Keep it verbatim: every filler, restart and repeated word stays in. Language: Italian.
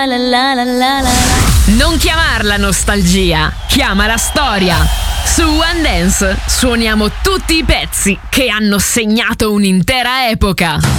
La la la la la. Non chiamarla nostalgia, chiamala storia. Su One Dance suoniamo tutti i pezzi che hanno segnato un'intera epoca.